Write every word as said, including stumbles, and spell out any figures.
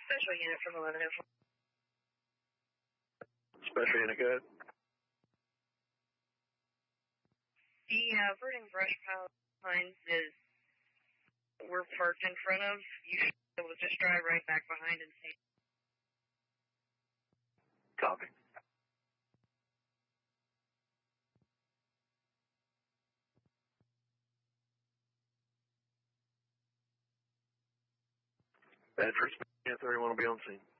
Special unit from eleven oh four. Special unit, good. The uh, burning brush pile behind is we're parked in front of. You should be able to just drive right back behind and see. Copy. Bedford, Smith, thirty-one will be on scene.